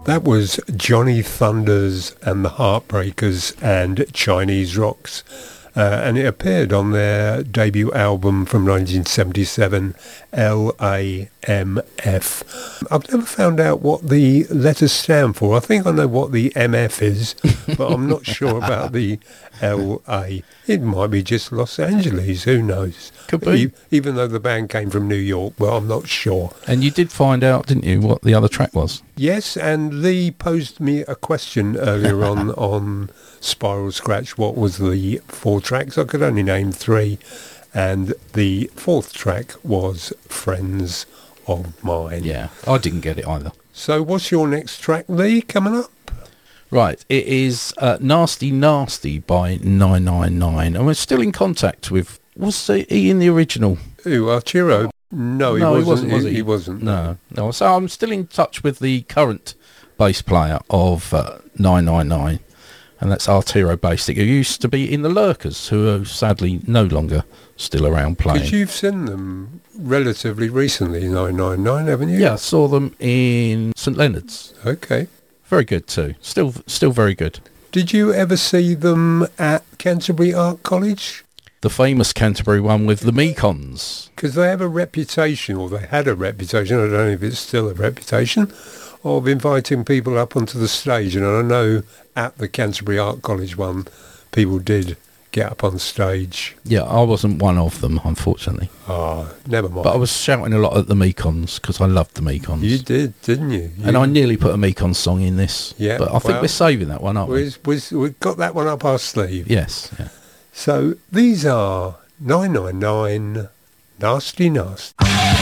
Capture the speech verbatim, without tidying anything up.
That was Johnny Thunders and the Heartbreakers and Chinese Rocks. Uh, and it appeared on their debut album from nineteen seventy-seven, L A M F. I've never found out what the letters stand for. I think I know what the M F is, but I'm not sure about the L A. It might be just Los Angeles, who knows? Could be. E- even though the band came from New York, but I'm not sure. And you did find out, didn't you, what the other track was? Yes, and Lee posed me a question earlier on on Spiral Scratch. What was the four tracks? I could only name three, and the fourth track was Friends of Mine. Yeah, I didn't get it either. So what's your next track, Lee, coming up? Right, it is uh, Nasty Nasty by nine nine nine, and we're still in contact with, was he in the original? Who, Arturo? No, he no, wasn't. he wasn't, was he? He wasn't. No, no. So I'm still in touch with the current bass player of uh, nine nine nine, and that's Arturo Basic, who used to be in the Lurkers, who are sadly no longer still around playing. Because you've seen them relatively recently, nine nine nine, haven't you? Yeah, I saw them in St Leonard's. Okay. Very good too. Still, still very good. Did you ever see them at Canterbury Art College? The famous Canterbury one with the Mekons. Because they have a reputation, or they had a reputation, I don't know if it's still a reputation, of inviting people up onto the stage. And I know at the Canterbury Art College one, people did get up on stage. Yeah, I wasn't one of them, unfortunately. Ah, never mind. But I was shouting a lot at the Mekons because I loved the Mekons. You did, didn't you? you? And I nearly put a Mekon song in this. Yeah. But I think well, we're saving that one, aren't we? we? We've got that one up our sleeve. Yes. Yeah. So these are nine nine nine, Nasty Nasty.